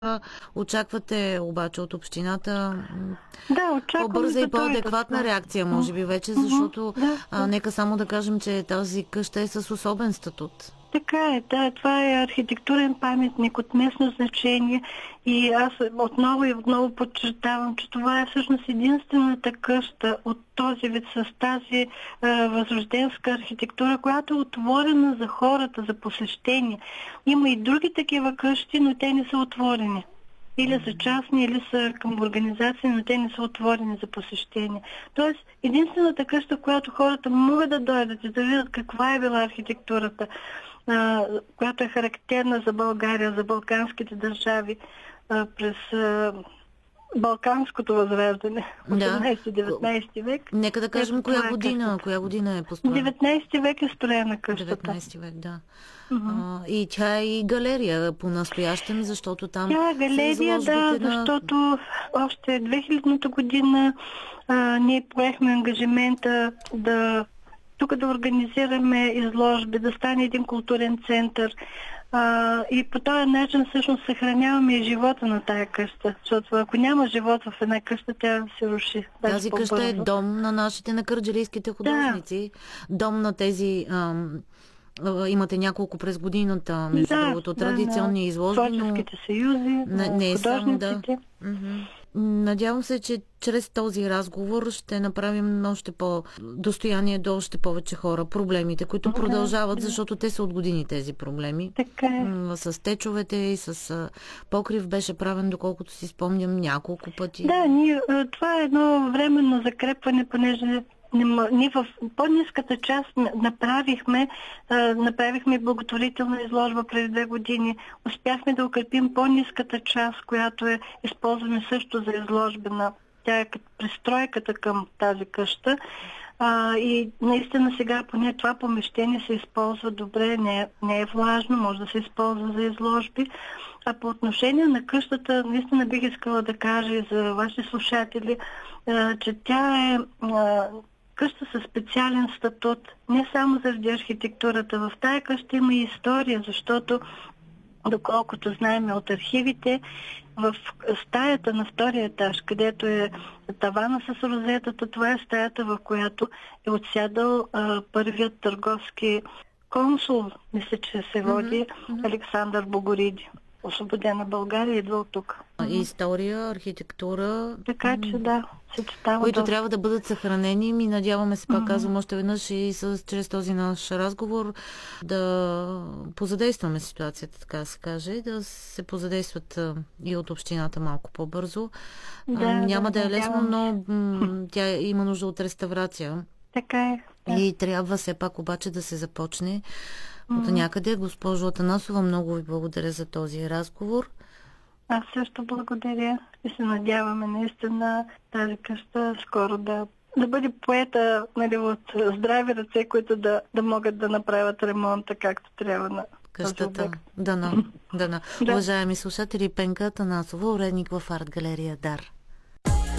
Очаквате обаче от общината Да, очакваме по-бърза за и този по-адекватна път. реакция, може би вече, защото Да. нека само да кажем, че тази къща е с особен статут. Така е, да, това е архитектурен паметник от местно значение и аз отново и отново подчертавам, че това е всъщност единствената къща от този вид с тази възрожденска архитектура, която е отворена за хората, за посещение. Има и други такива къщи, но те не са отворени. Или са частни, или са към организации, но те не са отворени за посещение. Тоест, единствената къща, в която хората могат да дойдат и да видят каква е била архитектурата, която е характерна за България, за балканските държави през Балканското възраждане, 18-19 век. Нека да кажем коя година е построена. 19 век е строена къщата. 19 век, да. И тя е и галерия по-настоящем, защото там тя е галерия, да, защото още 2000-та година ние поехме ангажимента тук да организираме изложби, да стане един културен център. И по този начин всъщност съхраняваме и живота на тая къща. Защото ако няма живот в една къща, тя се руши. Тази къща е дом на нашите, на кърджалийските художници. Да. Дом на тези... имате няколко през годината, между другото, традиционни изложби. Творческите съюзи, не художниците. Надявам се, че чрез този разговор ще направим още по-достояние до още повече хора. Проблемите, които продължават, защото те са от години тези проблеми. Така е. С течовете и с покрив беше правен, доколкото си спомням, няколко пъти. Да, това е едно временно закрепване, понеже ние в по-ниската част направихме благотворителна изложба преди 2 години. Успяхме да укрепим по-ниската част, която използваме също за изложбена. Тя е като пристройката към тази къща. И наистина сега поне това помещение се използва добре, не е влажно, може да се използва за изложби. А по отношение на къщата, наистина бих искала да кажа и за вашите слушатели, че тя е къща със специален статут, не само заради архитектурата. В тая къща има и история, защото доколкото знаем от архивите, в стаята на втория етаж, където е тавана с розетата, това е стаята, в която е отсядал първият търговски консул, мисля, че се води Александър Богориди. Освободена България идва от тук. История, архитектура. Така че да, които трябва да бъдат съхранени и надяваме се, пак казвам още веднъж и чрез този наш разговор да позадействаме ситуацията, така да се каже, и да се позадействат и от общината малко по-бързо. Няма да е лесно, но тя има нужда от реставрация. Така е. И трябва все пак обаче да се започне от някъде. Госпожо Атанасова, много ви благодаря за този разговор. Аз също благодаря и се надяваме наистина тази къща скоро да бъде поета, нали, от здрави ръце, които да могат да направят ремонта както трябва на къщата. Дано. Уважаеми слушатели, Пенка Атанасова, уредник в арт галерия Дар.